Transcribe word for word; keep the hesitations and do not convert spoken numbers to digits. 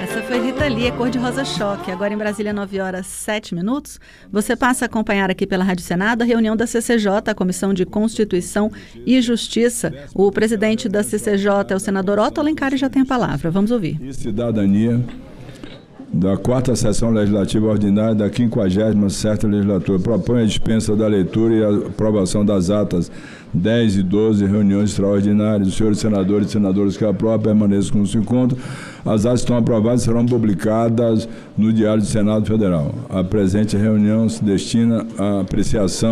Essa foi Rita Lee, é Cor de Rosa Choque. Agora em Brasília, nove horas e sete minutos. Você passa a acompanhar aqui pela Rádio Senado a reunião da C C J, a Comissão de Constituição e Justiça. O presidente da C C J é o senador Otto Alencar e já tem a palavra. Vamos ouvir. E cidadania da quarta sessão legislativa ordinária da quinquagésima sexta legislatura. Propõe a dispensa da leitura e a aprovação das atas dez e doze, reuniões extraordinárias. Os senhores senadores e senadoras que aprovam permaneçam como se encontram. As atas estão aprovadas e serão publicadas no Diário do Senado Federal. A presente reunião se destina à apreciação